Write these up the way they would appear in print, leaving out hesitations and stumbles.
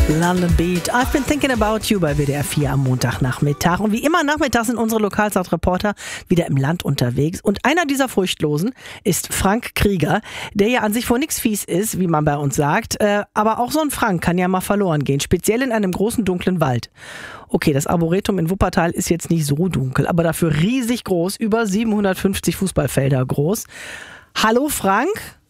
London Beat. I've been thinking about you bei WDR 4 am Montagnachmittag. Und wie immer nachmittags sind unsere Lokalzeitreporter wieder im Land unterwegs. Und einer dieser Furchtlosen ist Frank Krieger, der ja an sich vor nichts fies ist, wie man bei uns sagt. Aber auch so ein Frank kann ja mal verloren gehen, speziell in einem großen dunklen Wald. Okay, das Arboretum in Wuppertal ist jetzt nicht so dunkel, aber dafür riesig groß, über 750 Fußballfelder groß. Hallo Frank.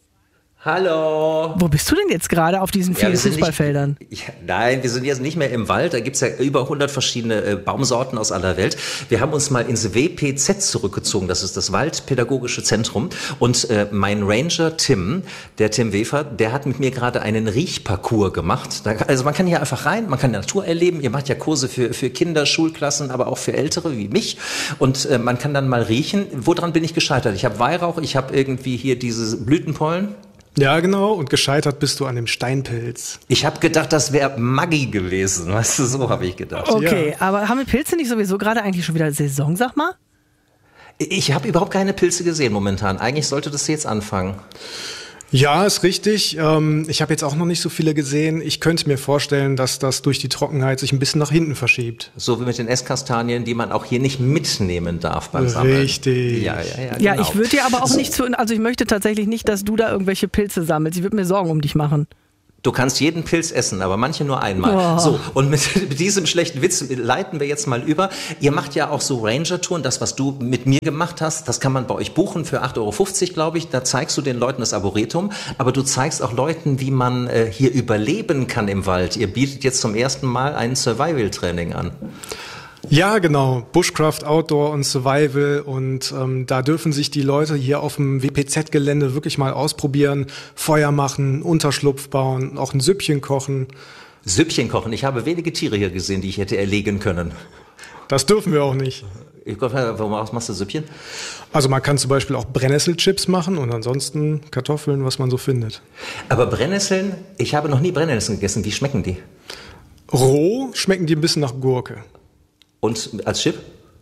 Hallo. Wo bist du denn jetzt gerade auf diesen vielen Fußballfeldern? Nein, wir sind jetzt nicht mehr im Wald. Da gibt's ja über 100 verschiedene Baumsorten aus aller Welt. Wir haben uns mal ins WPZ zurückgezogen. Das ist das Waldpädagogische Zentrum. Und mein Ranger Tim, der Tim Wefer, der hat mit mir gerade einen Riechparcours gemacht. Also man kann hier einfach rein, man kann Natur erleben. Ihr macht ja Kurse für Kinder, Schulklassen, aber auch für Ältere wie mich. Und man kann dann mal riechen. Woran bin ich gescheitert? Ich habe Weihrauch, ich habe irgendwie hier diese Blütenpollen. Ja, genau. Und gescheitert bist du an dem Steinpilz. Ich habe gedacht, das wäre Maggi gewesen. Weißt du, so habe ich gedacht. Okay, ja. Aber haben wir Pilze nicht sowieso gerade eigentlich schon wieder Saison, sag mal? Ich habe überhaupt keine Pilze gesehen momentan. Eigentlich sollte das jetzt anfangen. Ja, ist richtig. Ich habe jetzt auch noch nicht so viele gesehen. Ich könnte mir vorstellen, dass das durch die Trockenheit sich ein bisschen nach hinten verschiebt. So wie mit den Esskastanien, die man auch hier nicht mitnehmen darf beim Sammeln. Richtig. Ja, genau. Ich würde dir aber auch nicht also ich möchte tatsächlich nicht, dass du da irgendwelche Pilze sammelst. Ich würde mir Sorgen um dich machen. Du kannst jeden Pilz essen, aber manche nur einmal. Oh. So, und mit diesem schlechten Witz leiten wir jetzt mal über. Ihr macht ja auch so Ranger-Touren. Das, was du mit mir gemacht hast, das kann man bei euch buchen für 8,50 €, glaube ich. Da zeigst du den Leuten das Arboretum. Aber du zeigst auch Leuten, wie man hier überleben kann im Wald. Ihr bietet jetzt zum ersten Mal ein Survival-Training an. Ja, genau. Bushcraft, Outdoor und Survival. Und da dürfen sich die Leute hier auf dem WPZ-Gelände wirklich mal ausprobieren. Feuer machen, Unterschlupf bauen, auch ein Süppchen kochen. Süppchen kochen? Ich habe wenige Tiere hier gesehen, die ich hätte erlegen können. Das dürfen wir auch nicht. Warum machst du Süppchen? Also man kann zum Beispiel auch Brennnesselchips machen und ansonsten Kartoffeln, was man so findet. Aber Brennnesseln, ich habe noch nie Brennnesseln gegessen. Wie schmecken die? Roh schmecken die ein bisschen nach Gurke. Und als Chip?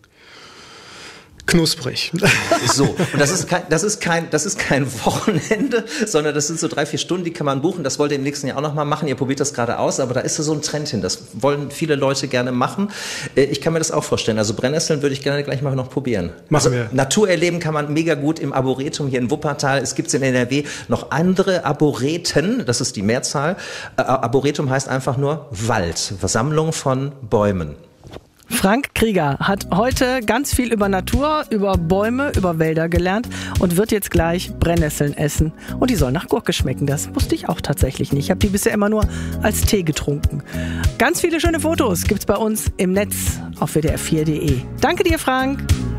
Knusprig. So, und das ist kein Wochenende, sondern das sind so 3-4 Stunden, die kann man buchen. Das wollt ihr im nächsten Jahr auch noch mal machen. Ihr probiert das gerade aus, aber da ist so ein Trend hin. Das wollen viele Leute gerne machen. Ich kann mir das auch vorstellen. Also Brennnesseln würde ich gerne gleich mal noch probieren. Machen wir. Natur erleben kann man mega gut im Arboretum hier in Wuppertal. Es gibt in NRW noch andere Arboreten. Das ist die Mehrzahl. Arboretum heißt einfach nur Wald. Versammlung von Bäumen. Frank Krieger hat heute ganz viel über Natur, über Bäume, über Wälder gelernt und wird jetzt gleich Brennnesseln essen. Und die sollen nach Gurke schmecken. Das wusste ich auch tatsächlich nicht. Ich habe die bisher immer nur als Tee getrunken. Ganz viele schöne Fotos gibt's bei uns im Netz auf wdr4.de. Danke dir, Frank.